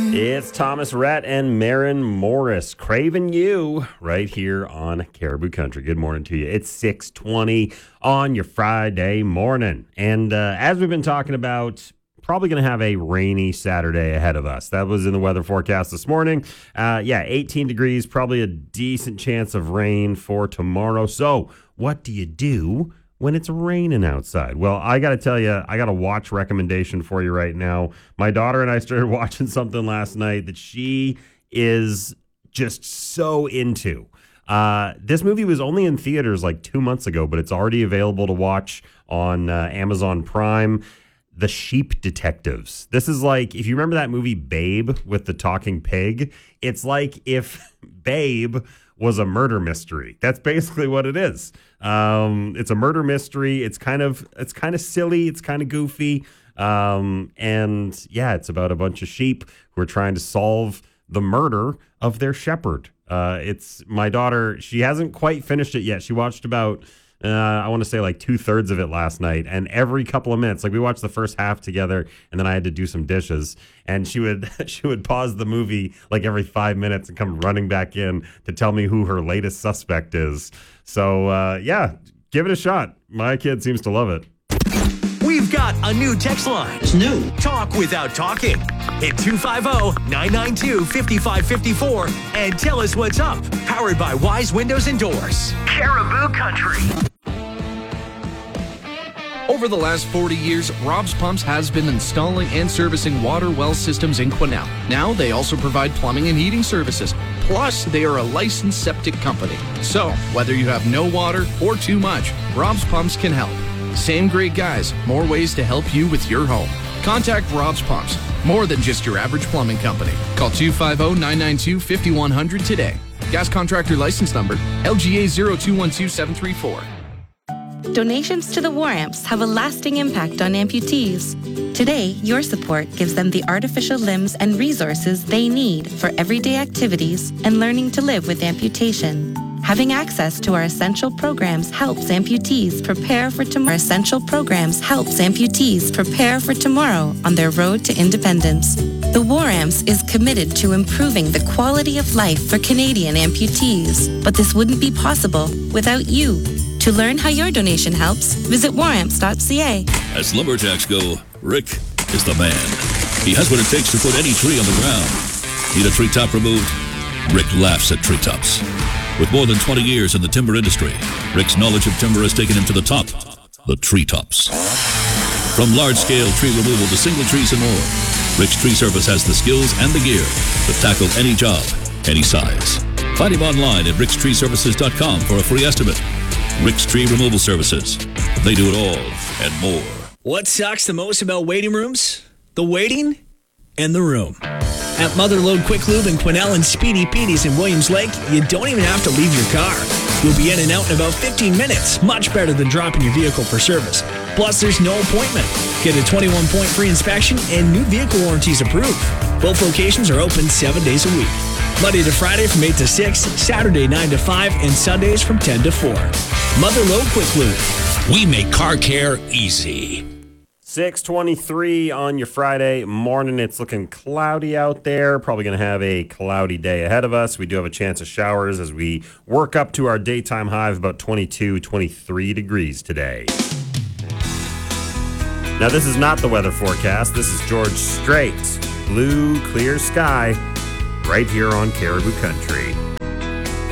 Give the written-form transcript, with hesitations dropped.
It's Thomas Rhett and Maren Morris craving you right here on Caribou Country. Good morning to you. It's 6:20 on your Friday morning. And as we've been talking about, probably going to have a rainy Saturday ahead of us. That was in the weather forecast this morning. 18 degrees, probably a decent chance of rain for tomorrow. So what do you do when it's raining outside? Well, I got to tell you, I got a watch recommendation for you right now. My daughter and I started watching something last night that she is just so into. This movie was only in theaters like 2 months ago, but it's already available to watch on Amazon Prime. The Sheep Detectives. This is like, if you remember that movie Babe with the talking pig, it's like if Babe was a murder mystery. That's basically what it is. It's a murder mystery. It's kind of silly. It's kind of goofy. It's about a bunch of sheep who are trying to solve the murder of their shepherd. It's my daughter. She hasn't quite finished it yet. She watched about, I want to say like 2/3 of it last night. And every couple of minutes, like we watched the first half together and then I had to do some dishes. And she would pause the movie like every 5 minutes and come running back in to tell me who her latest suspect is. So, give it a shot. My kid seems to love it. We've got a new text line. It's new. Talk without talking. Hit 250-992-5554 and tell us what's up. Powered by Wise Windows and Doors. Caribou Country. Over the last 40 years, Rob's Pumps has been installing and servicing water well systems in Quesnel. Now they also provide plumbing and heating services. Plus, they are a licensed septic company. So, whether you have no water or too much, Rob's Pumps can help. Same great guys, more ways to help you with your home. Contact Rob's Pumps, more than just your average plumbing company. Call 250-992-5100 today. Gas contractor license number, LGA 0212734. Donations to the War Amps have a lasting impact on amputees. Today, your support gives them the artificial limbs and resources they need for everyday activities and learning to live with amputation. Having access to our essential programs helps amputees prepare for tomorrow. On their road to independence. The War Amps is committed to improving the quality of life for Canadian amputees, but this wouldn't be possible without you. To learn how your donation helps, visit waramps.ca. As lumberjacks go, Rick is the man. He has what it takes to put any tree on the ground. Need a treetop removed? Rick laughs at treetops. With more than 20 years in the timber industry, Rick's knowledge of timber has taken him to the top, the treetops. From large-scale tree removal to single trees and more, Rick's Tree Service has the skills and the gear to tackle any job, any size. Find him online at rickstreeservices.com for a free estimate. Rick's Tree Removal Services. They do it all and more. What sucks the most about waiting rooms? The waiting and the room. At Motherlode Quick Lube in Quesnel and Speedy Petey's in Williams Lake, you don't even have to leave your car. You'll be in and out in about 15 minutes, much better than dropping your vehicle for service. Plus, there's no appointment. Get a 21-point free inspection and new vehicle warranties approved. Both locations are open 7 days a week. Monday to Friday from 8 to 6, Saturday 9 to 5, and Sundays from 10 to 4. Motherlode Quick Lube. We make car care easy. 6:23 on your Friday morning. It's looking cloudy out there. Probably going to have a cloudy day ahead of us. We do have a chance of showers as we work up to our daytime high of about 22, 23 degrees today. Now, this is not the weather forecast. This is George Strait. Blue, clear sky right here on Caribou Country.